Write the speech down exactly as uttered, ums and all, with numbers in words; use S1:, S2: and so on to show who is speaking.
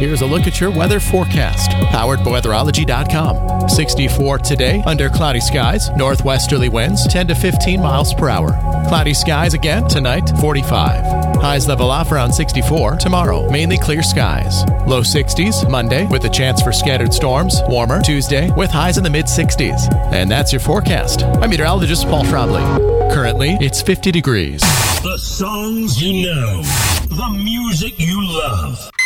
S1: Here's a look at your weather forecast, powered by weatherology dot com. sixty-four today, under cloudy skies, northwesterly winds ten to fifteen miles per hour. Cloudy skies again tonight, forty-five. Highs level off around sixty-four. Tomorrow, mainly clear skies. Low sixties Monday with a chance for scattered storms. Warmer Tuesday with highs in the mid sixties. And that's your forecast. I'm meteorologist Paul Trombley. Currently, it's fifty degrees.
S2: The songs you know. The music you love.